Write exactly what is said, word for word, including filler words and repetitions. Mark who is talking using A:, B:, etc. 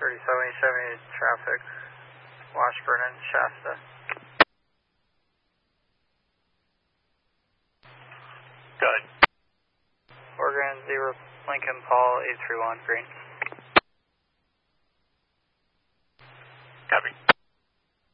A: thirty-seven seventy traffic, Washburn and Shasta.
B: Good.
A: Oregon zero Lincoln Paul eight three one green.
B: Copy.